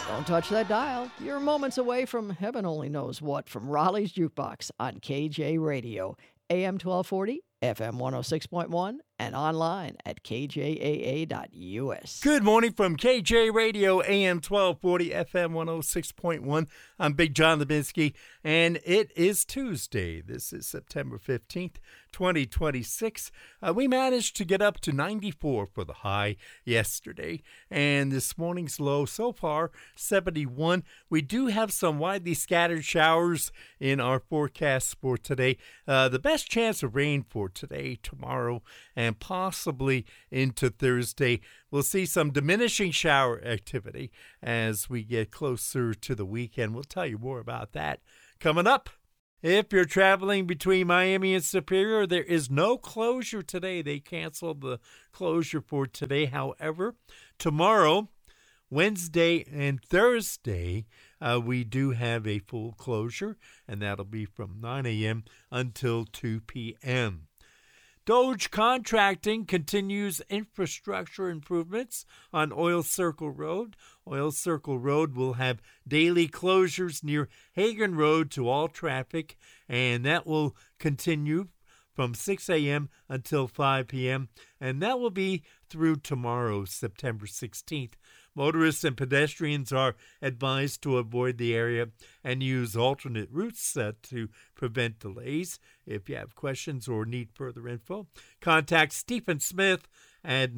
Don't touch that dial. You're moments away from heaven only knows what from Raleigh's Jukebox on KJ Radio, AM 1240, FM 106.1, and online at kjaa.us. Good morning from KJ Radio, AM 1240, FM 106.1. I'm Big John Lebinsky, and it is Tuesday. This is September 15th, 2026. We managed to get up to 94 for the high yesterday, and this morning's low so far, 71. We do have some widely scattered showers in our forecast for today. The best chance of rain for today, tomorrow, and possibly into Thursday. We'll see some diminishing shower activity as we get closer to the weekend. We'll tell you more about that coming up. If you're traveling between Miami and Superior, there is no closure today. They canceled the closure for today. However, tomorrow, Wednesday and Thursday, we do have a full closure, and that'll be from 9 a.m. until 2 p.m. Doge Contracting continues infrastructure improvements on Oil Circle Road. Oil Circle Road will have daily closures near Hagen Road to all traffic, and that will continue from 6 a.m. until 5 p.m., and that will be through tomorrow, September 16th. Motorists and pedestrians are advised to avoid the area and use alternate routes to prevent delays. If you have questions or need further info, contact Stephen Smith at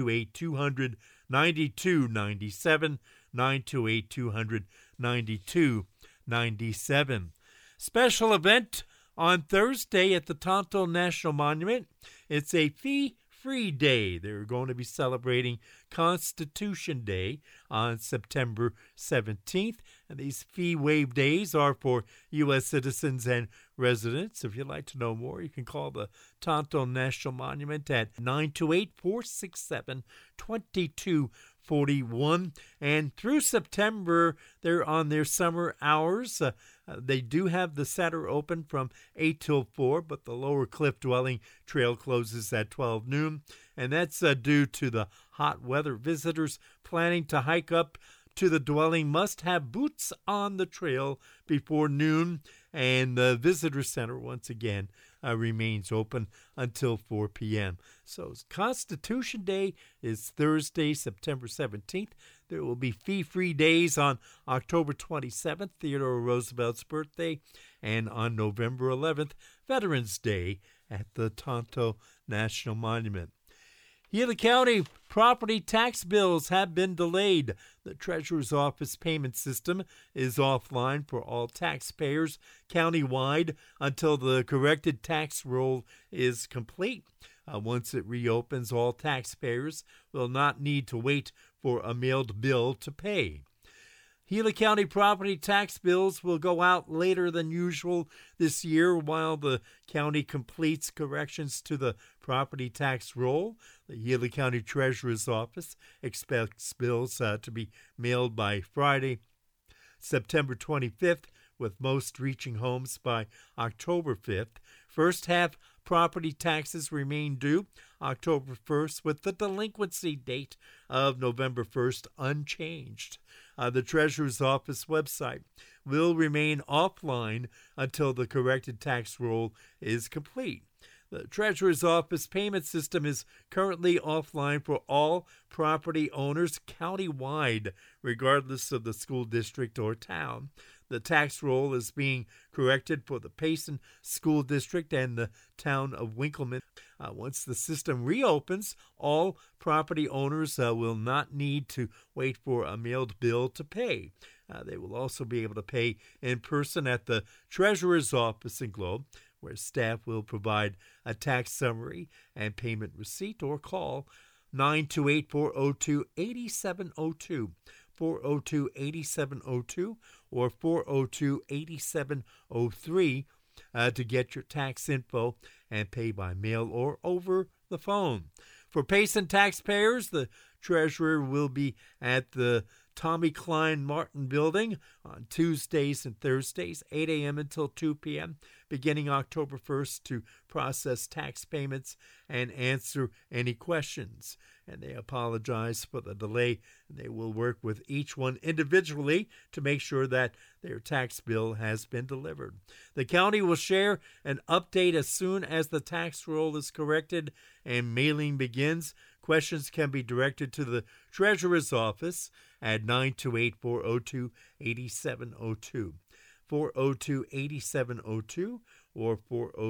928-200-9297, 928-200-9297. Special event on Thursday at the Tonto National Monument. It's a fee-free day. They're going to be celebrating Constitution Day on September 17th. And these fee-waive days are for U.S. citizens and residents. If you'd like to know more, you can call the Tonto National Monument at 928-467-2241. And through September, they're on their summer hours. They do have the center open from 8 till 4, but the Lower Cliff Dwelling Trail closes at 12 noon. And that's due to the hot weather. Visitors planning to hike up to the dwelling must have boots on the trail before noon. And the visitor center, once again, remains open until 4 p.m. So Constitution Day is Thursday, September 17th. There will be fee-free days on October 27th, Theodore Roosevelt's birthday, and on November 11th, Veterans Day at the Tonto National Monument. Gila County property tax bills have been delayed. The Treasurer's Office payment system is offline for all taxpayers countywide until the corrected tax roll is complete. Once it reopens, all taxpayers will not need to wait for a mailed bill to pay. Gila County property tax bills will go out later than usual this year while the county completes corrections to the property tax roll. The Gila County Treasurer's Office expects bills to be mailed by Friday, September 25th, with most reaching homes by October 5th. First half property taxes remain due October 1st, with the delinquency date of November 1st unchanged. The Treasurer's Office website will remain offline until the corrected tax roll is complete. The Treasurer's Office payment system is currently offline for all property owners countywide, regardless of the school district or town. The tax roll is being corrected for the Payson School District and the town of Winkleman. Once the system reopens, all property owners will not need to wait for a mailed bill to pay. They will also be able to pay in person at the Treasurer's Office in Globe, where staff will provide a tax summary and payment receipt, or call 928-402-8702. 402-8702 or 402-8703 to get your tax info and pay by mail or over the phone. For Payson taxpayers, the Treasurer will be at the Tommy Klein Martin Building on Tuesdays and Thursdays, 8 a.m. until 2 p.m. beginning October 1st to process tax payments and answer any questions. And they apologize for the delay. They will work with each one individually to make sure that their tax bill has been delivered. The county will share an update as soon as the tax roll is corrected and mailing begins. Questions can be directed to the Treasurer's Office at 928-402-8702, 402-8702, or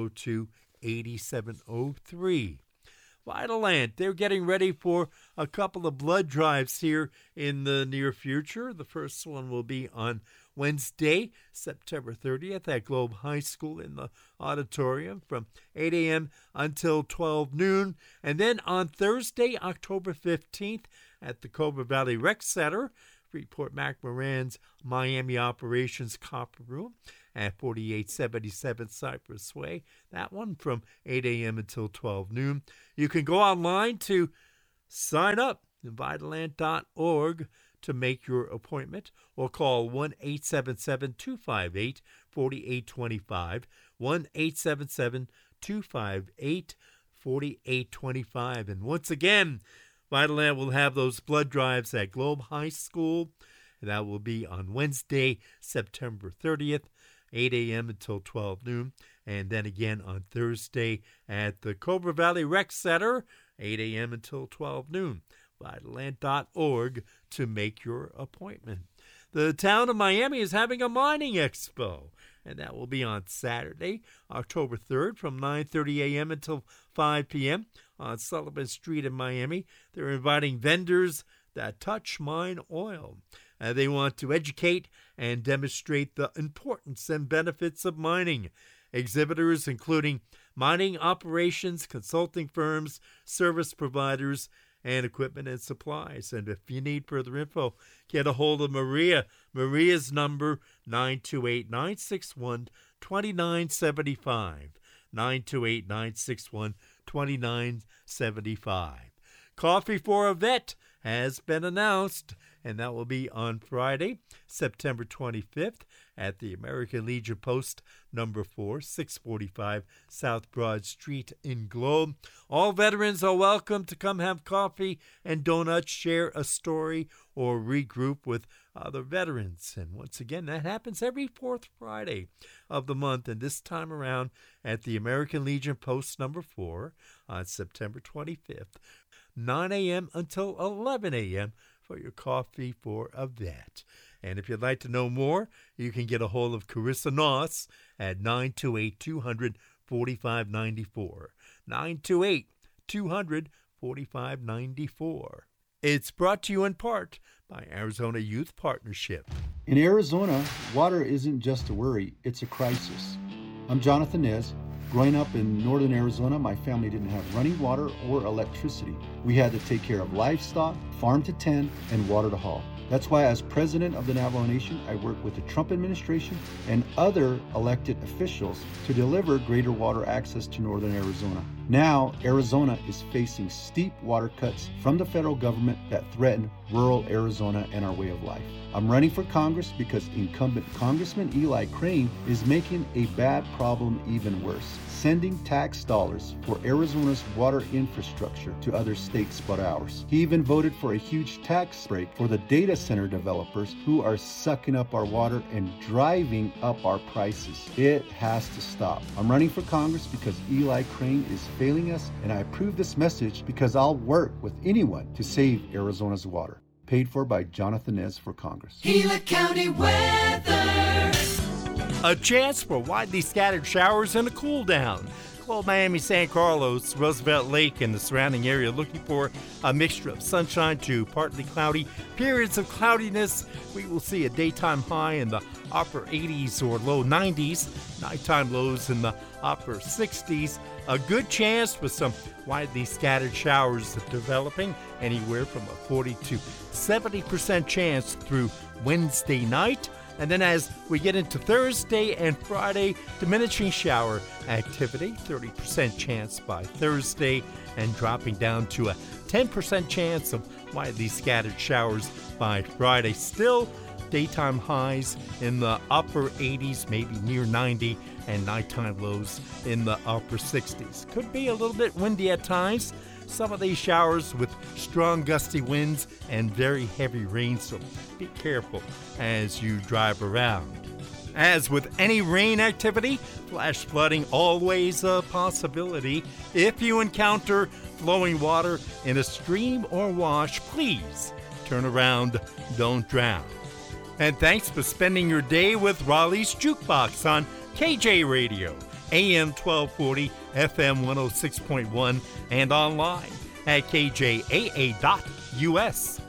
402-8703. Vitalant, they're getting ready for a couple of blood drives here in the near future. The first one will be on Wednesday, September 30th at Globe High School in the auditorium from 8 a.m. until 12 noon. And then on Thursday, October 15th at the Cobra Valley Rec Center, Freeport-McMoran's Miami Operations Copper Room at 4877 Cypress Way. That one from 8 a.m. until 12 noon. You can go online to sign up at Vitalant.org to make your appointment, or call 1-877-258-4825, 1-877-258-4825. And once again, Vitalant will have those blood drives at Globe High School. That will be on Wednesday, September 30th, 8 a.m. until 12 noon. And then again on Thursday at the Cobra Valley Rec Center, 8 a.m. until 12 noon. Vitalant.org to make your appointment. The town of Miami is having a mining expo, and that will be on Saturday, October 3rd from 9:30 a.m. until 5 p.m. on Sullivan Street in Miami. They're inviting vendors that touch mine oil. They want to educate and demonstrate the importance and benefits of mining. Exhibitors including mining operations, consulting firms, service providers, and equipment and supplies. And if you need further info, get a hold of Maria. Maria's number, 928-961-2975, 928-961-2975. Coffee for a Vet has been announced, and that will be on Friday, September 25th at the American Legion Post, number 4, 645 South Broad Street in Globe. All veterans are welcome to come have coffee and donuts, share a story, or regroup with other veterans. And once again, that happens every fourth Friday of the month, and this time around at the American Legion Post, number 4 on September 25th, 9 a.m. until 11 a.m. for your Coffee for a Vet. And if you'd like to know more, you can get a hold of Carissa Noss at 928-200-4594, 928-200-4594. It's brought to you in part by Arizona Youth Partnership. In Arizona, water isn't just a worry, it's a crisis. I'm Jonathan Nez. Growing up in northern Arizona, my family didn't have running water or electricity. We had to take care of livestock, farm to tend, and water to haul. That's why as president of the Navajo Nation, I work with the Trump administration and other elected officials to deliver greater water access to northern Arizona. Now, Arizona is facing steep water cuts from the federal government that threaten rural Arizona and our way of life. I'm running for Congress because incumbent Congressman Eli Crane is making a bad problem even worse, sending tax dollars for Arizona's water infrastructure to other states but ours. He even voted for a huge tax break for the data center developers who are sucking up our water and driving up our prices. It has to stop. I'm running for Congress because Eli Crane is failing us, and I approve this message because I'll work with anyone to save Arizona's water. Paid for by Jonathan Nez for Congress. Gila County weather. A chance for widely scattered showers and a cool down. Well, Miami, San Carlos, Roosevelt Lake, and the surrounding area looking for a mixture of sunshine to partly cloudy. Periods of cloudiness. We will see a daytime high in the upper 80s or low 90s. Nighttime lows in the upper 60s. A good chance with some widely scattered showers developing, anywhere from a 40 to 70% chance through Wednesday night. And then as we get into Thursday and Friday, diminishing shower activity, 30% chance by Thursday, and dropping down to a 10% chance of widely scattered showers by Friday. Still Daytime highs in the upper 80s, maybe near 90, and nighttime lows in the upper 60s. Could be a little bit windy at times. Some of these showers with strong gusty winds and very heavy rain, so be careful as you drive around. As with any rain activity, flash flooding always a possibility. If you encounter flowing water in a stream or wash, please turn around, don't drown. And thanks for spending your day with Raleigh's Jukebox on KJ Radio, AM 1240, FM 106.1, and online at kjaa.us.